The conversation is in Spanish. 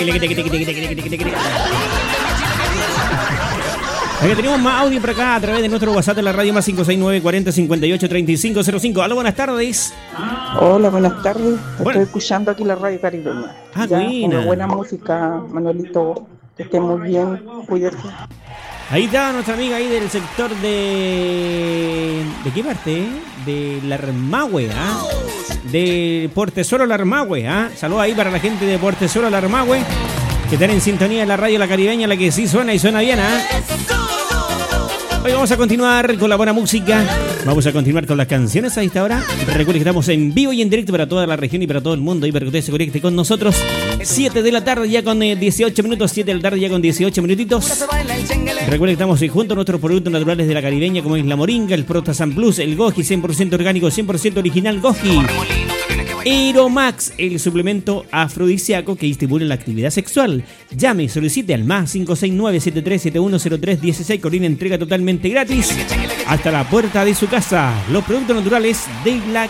Aquí tenemos más audio por acá a través de nuestro WhatsApp de la radio más 569 40 58 35 05. Aló, buenas tardes. Hola, buenas tardes. Estoy escuchando aquí la radio caribeña. Buena. Buena música, Manuelito. Que esté muy bien, cuídate. Ahí está nuestra amiga ahí del sector de... ¿De qué parte? De Larmahue, ¿ah? De Portezuelo Larmahue, ¿ah? Saludos ahí para la gente de Portezuelo Larmahue, que están en sintonía de la radio La Caribeña, la que sí suena y suena bien, ¿ah? Hoy vamos a continuar con la buena música. Vamos a continuar con las canciones a esta hora. Recuerden que estamos en vivo y en directo para toda la región y para todo el mundo. Y para que usted se conecte con nosotros. 7 de la tarde ya con 18 minutos. 7 de la tarde ya con 18 minutitos. Recuerden que estamos junto a nuestros productos naturales de la Caribeña, como es la moringa, el Protasan Plus, el Goji 100% orgánico, 100% original Goji. Aeromax, el suplemento afrodisíaco que estimula la actividad sexual. Llame y solicite al más 569-73710316 con una entrega totalmente gratis hasta la puerta de su casa. Los productos naturales de la